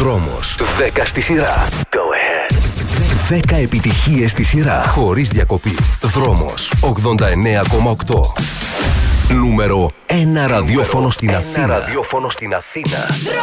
Δρόμος. 10 στη σειρά. Go ahead. 10 επιτυχίες στη σειρά. Χωρίς διακοπή. Δρόμος. 89,8. Νούμερο 1 ραδιόφωνο στην Αθήνα.